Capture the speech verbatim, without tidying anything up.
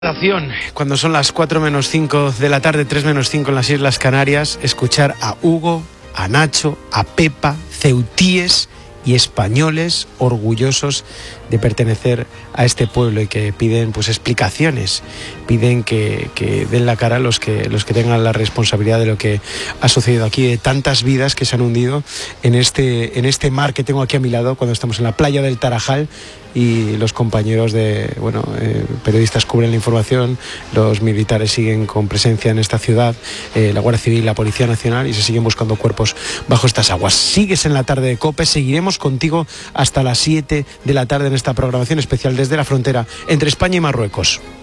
Cuando son las cuatro menos cinco de la tarde, tres menos cinco en las Islas Canarias, escuchar a Hugo, a Nacho, a Pepa, ceutíes y españoles orgullosos de pertenecer a este pueblo y que piden pues explicaciones, piden que, que den la cara los que, los que tengan la responsabilidad de lo que ha sucedido aquí, de tantas vidas que se han hundido en este, en este mar que tengo aquí a mi lado cuando estamos en la playa del Tarajal. Y los compañeros de, bueno, eh, periodistas cubren la información, los militares siguen con presencia en esta ciudad, eh, la Guardia Civil, la Policía Nacional, y se siguen buscando cuerpos bajo estas aguas. Sigues en la tarde de COPE, seguiremos contigo hasta las siete de la tarde en esta programación especial desde la frontera entre España y Marruecos.